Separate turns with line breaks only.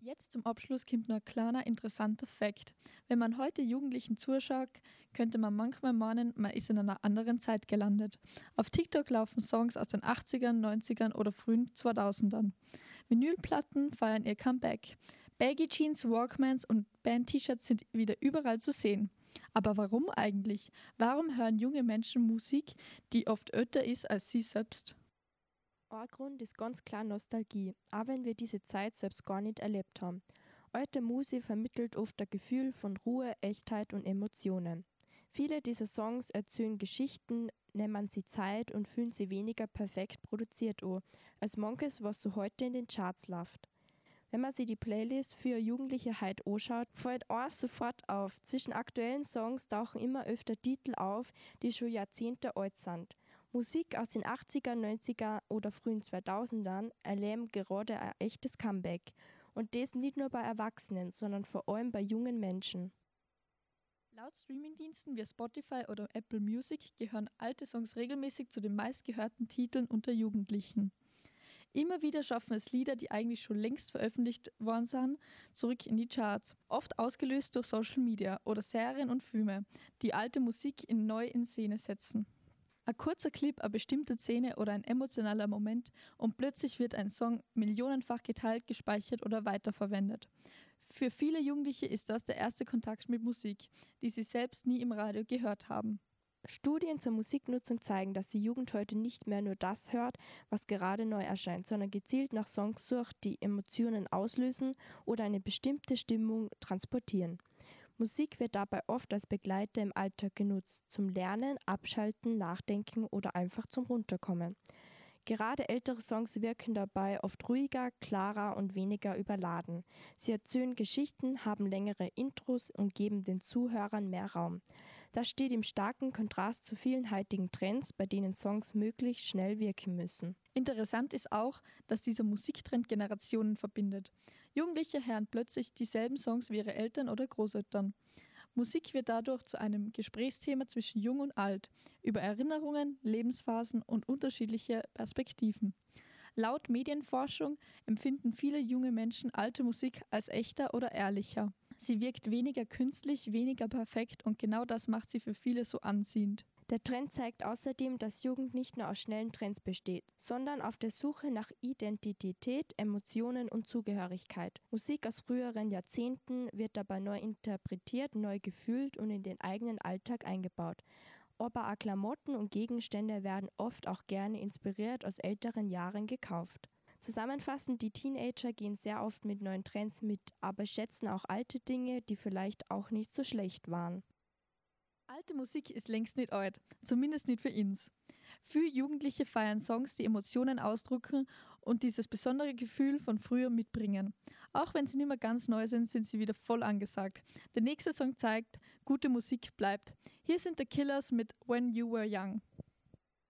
Jetzt zum Abschluss kommt noch ein kleiner interessanter Fakt. Wenn man heute Jugendlichen zuschaut, könnte man manchmal meinen, man ist in einer anderen Zeit gelandet. Auf TikTok laufen Songs aus den 80ern, 90ern oder frühen 2000ern. Vinylplatten feiern ihr Comeback. Baggy Jeans, Walkmans und Band-T-Shirts sind wieder überall zu sehen. Aber warum eigentlich? Warum hören junge Menschen Musik, die oft älter ist als sie selbst?
Ein Grund ist ganz klar Nostalgie, auch wenn wir diese Zeit selbst gar nicht erlebt haben. Alte Musik vermittelt oft ein Gefühl von Ruhe, Echtheit und Emotionen. Viele dieser Songs erzählen Geschichten, nehmen sie Zeit und fühlen sie weniger perfekt produziert an, als manches, was so heute in den Charts läuft. Wenn man sich die Playlist für Jugendliche heute anschaut, fällt eins sofort auf. Zwischen aktuellen Songs tauchen immer öfter Titel auf, die schon Jahrzehnte alt sind. Musik aus den 80er, 90er oder frühen 2000ern erleben gerade ein echtes Comeback. Und das nicht nur bei Erwachsenen, sondern vor allem bei jungen Menschen.
Laut Streamingdiensten wie Spotify oder Apple Music gehören alte Songs regelmäßig zu den meistgehörten Titeln unter Jugendlichen. Immer wieder schaffen es Lieder, die eigentlich schon längst veröffentlicht worden sind, zurück in die Charts. Oft ausgelöst durch Social Media oder Serien und Filme, die alte Musik neu in Szene setzen. Ein kurzer Clip, eine bestimmte Szene oder ein emotionaler Moment und plötzlich wird ein Song millionenfach geteilt, gespeichert oder weiterverwendet. Für viele Jugendliche ist das der erste Kontakt mit Musik, die sie selbst nie im Radio gehört haben.
Studien zur Musiknutzung zeigen, dass die Jugend heute nicht mehr nur das hört, was gerade neu erscheint, sondern gezielt nach Songs sucht, die Emotionen auslösen oder eine bestimmte Stimmung transportieren. Musik wird dabei oft als Begleiter im Alltag genutzt, zum Lernen, Abschalten, Nachdenken oder einfach zum Runterkommen. Gerade ältere Songs wirken dabei oft ruhiger, klarer und weniger überladen. Sie erzählen Geschichten, haben längere Intros und geben den Zuhörern mehr Raum. Das steht im starken Kontrast zu vielen heutigen Trends, bei denen Songs möglichst schnell wirken müssen.
Interessant ist auch, dass dieser Musiktrend Generationen verbindet. Jugendliche hören plötzlich dieselben Songs wie ihre Eltern oder Großeltern. Musik wird dadurch zu einem Gesprächsthema zwischen Jung und Alt, über Erinnerungen, Lebensphasen und unterschiedliche Perspektiven. Laut Medienforschung empfinden viele junge Menschen alte Musik als echter oder ehrlicher. Sie wirkt weniger künstlich, weniger perfekt und genau das macht sie für viele so anziehend.
Der Trend zeigt außerdem, dass Jugend nicht nur aus schnellen Trends besteht, sondern auf der Suche nach Identität, Emotionen und Zugehörigkeit. Musik aus früheren Jahrzehnten wird dabei neu interpretiert, neu gefühlt und in den eigenen Alltag eingebaut. Aber auch Klamotten und Gegenstände werden oft auch gerne inspiriert aus älteren Jahren gekauft. Zusammenfassend, die Teenager gehen sehr oft mit neuen Trends mit, aber schätzen auch alte Dinge, die vielleicht auch nicht so schlecht waren.
Alte Musik ist längst nicht alt, zumindest nicht für uns. Viele Jugendliche feiern Songs, die Emotionen ausdrücken und dieses besondere Gefühl von früher mitbringen. Auch wenn sie nicht mehr ganz neu sind, sind sie wieder voll angesagt. Der nächste Song zeigt, gute Musik bleibt. Hier sind The Killers mit When You Were Young.